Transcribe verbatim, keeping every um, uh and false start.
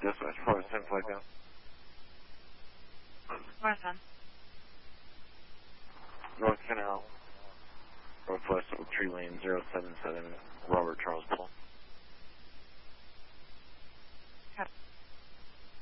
Dispatch, Forest ten flight down. Forest ten. North Canal, Northwest of Tree Lane, zero seven seven, Robert Charles Paul.